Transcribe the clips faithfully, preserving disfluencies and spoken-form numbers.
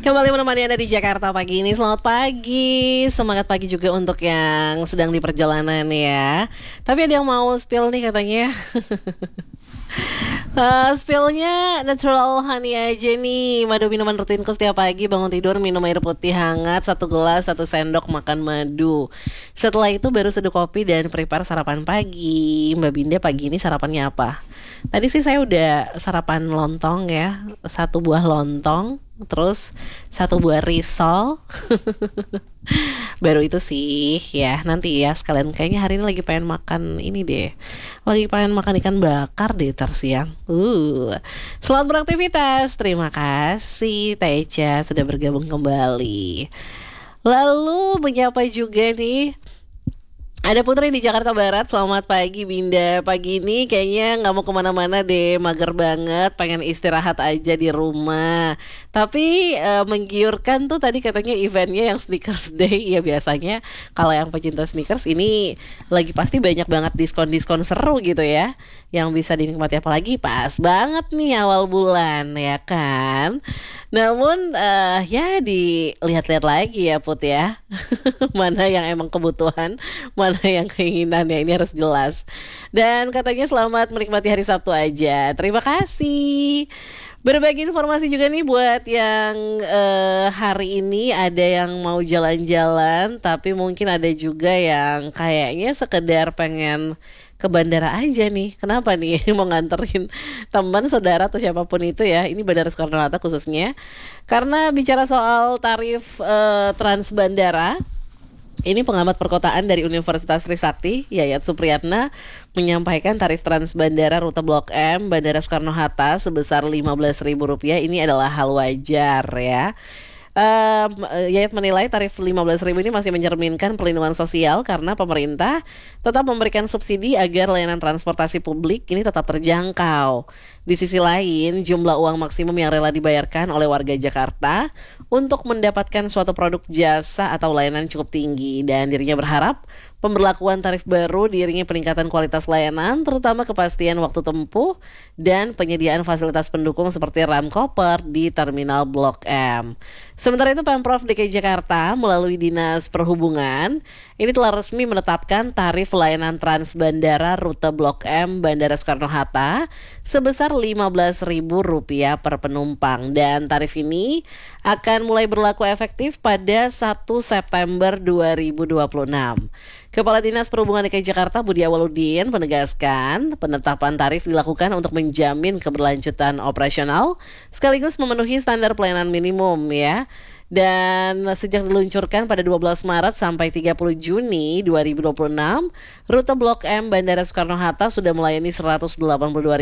Kembali menemani Anda di Jakarta pagi ini. Selamat pagi, semangat pagi juga untuk yang sedang di perjalanan ya. Tapi ada yang mau spill nih katanya. Uh, spillnya natural honey aja nih. Madu minuman rutinku setiap pagi. Bangun tidur minum air putih hangat satu gelas, satu sendok makan madu. Setelah itu baru seduh kopi dan prepare sarapan pagi. Mbak Binda pagi ini sarapannya apa? Tadi sih saya udah sarapan lontong ya, satu buah lontong, terus satu buah risol. Baru itu sih ya. Nanti ya sekalian, kayaknya hari ini lagi pengen makan ini deh. Lagi pengen makan ikan bakar deh tersiang. Uh. Selamat beraktivitas. Terima kasih Teca sudah bergabung kembali. Lalu menyapa juga nih, ada Putri di Jakarta Barat. Selamat pagi Binda. Pagi ini kayaknya gak mau kemana-mana deh, mager banget, pengen istirahat aja di rumah. Tapi uh, menggiurkan tuh tadi katanya eventnya yang Sneakers Day. Ya biasanya kalau yang pecinta sneakers ini lagi pasti banyak banget diskon-diskon seru gitu ya, yang bisa dinikmati, apalagi pas banget nih awal bulan ya kan. Namun uh, ya dilihat-lihat lagi ya Put ya. Mana yang emang kebutuhan, mana yang keinginan ya, ini harus jelas. Dan katanya selamat menikmati hari Sabtu aja. Terima kasih. Berbagi informasi juga nih buat yang uh, hari ini ada yang mau jalan-jalan, tapi mungkin ada juga yang kayaknya sekedar pengen ke bandara aja nih. Kenapa nih? Mau nganterin teman, saudara atau siapapun itu ya. Ini Bandara Soekarno-Hatta khususnya. Karena bicara soal tarif uh, trans bandara, ini pengamat perkotaan dari Universitas Trisakti, Yayat Supriyatna, menyampaikan tarif trans bandara rute Blok M Bandara Soekarno-Hatta sebesar lima belas ribu rupiah ini adalah hal wajar ya. Um, Yayat menilai tarif lima belas ribu ini masih mencerminkan perlindungan sosial karena pemerintah tetap memberikan subsidi agar layanan transportasi publik ini tetap terjangkau. Di sisi lain, jumlah uang maksimum yang rela dibayarkan oleh warga Jakarta untuk mendapatkan suatu produk jasa atau layanan cukup tinggi, dan dirinya berharap pemberlakuan tarif baru diiringi peningkatan kualitas layanan, terutama kepastian waktu tempuh dan penyediaan fasilitas pendukung seperti ram koper di terminal Blok M. Sementara itu Pemprov D K I Jakarta melalui Dinas Perhubungan ini telah resmi menetapkan tarif layanan trans bandara rute Blok M Bandara Soekarno-Hatta sebesar lima belas ribu rupiah per penumpang, dan tarif ini akan mulai berlaku efektif pada satu September dua ribu dua puluh enam. Kepala Dinas Perhubungan D K I Jakarta Budi Awaludin menegaskan penetapan tarif dilakukan untuk menjamin keberlanjutan operasional sekaligus memenuhi standar pelayanan minimum ya. Dan sejak diluncurkan pada dua belas Maret sampai tiga puluh Juni dua ribu dua puluh enam, rute Blok M Bandara Soekarno-Hatta sudah melayani seratus delapan puluh dua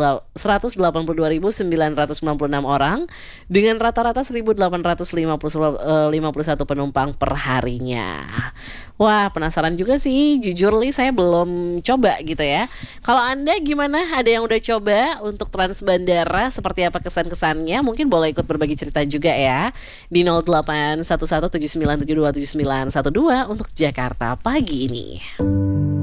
ribu sembilan ratus sembilan puluh enam orang dengan rata-rata seribu delapan ratus lima puluh satu penumpang per harinya. Wah, penasaran juga sih, jujur li saya belum coba gitu ya. Kalau Anda gimana? Ada yang udah coba untuk trans bandara, seperti apa kesan-kesannya? Mungkin boleh ikut berbagi cerita juga ya di nol delapan satu satu tujuh sembilan tujuh dua tujuh sembilan satu dua untuk Jakarta pagi ini.